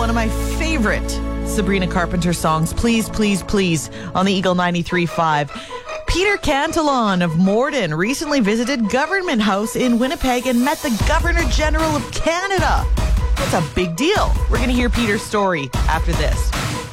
one of my favorite Sabrina Carpenter songs, Please, Please, Please, on the Eagle 93.5. Peter Cantillon of Morden recently visited Government House in Winnipeg and met the Governor General of Canada. That's a big deal. We're going to hear Peter's story after this.